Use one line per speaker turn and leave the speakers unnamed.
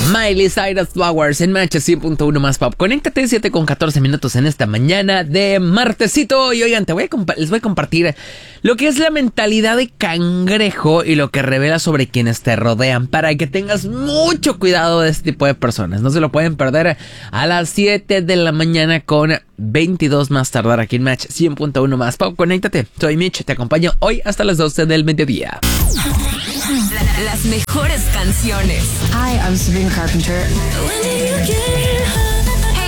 Miley Cyrus Flowers en Match 100.1 más pop. Conéctate 7:14 en esta mañana de martesito. Y oigan, les voy a compartir lo que es la mentalidad de cangrejo y lo que revela sobre quienes te rodean, para que tengas mucho cuidado de este tipo de personas. No se lo pueden perder a las 7 de la mañana con 22 más tardar aquí en Match 100.1 más pop. Conéctate, soy Mitch, te acompaño hoy hasta las 12 del mediodía.
Las mejores canciones.
Hi, I'm Sabrina Carpenter.
When did you get home?